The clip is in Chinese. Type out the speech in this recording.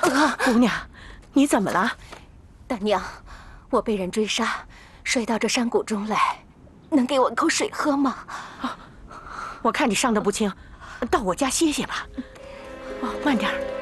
姑娘，你怎么了？ 大娘，我被人追杀，摔到这山谷中来，能给我口水喝吗？ 我看你伤得不轻，到我家歇歇吧。哦，慢点儿。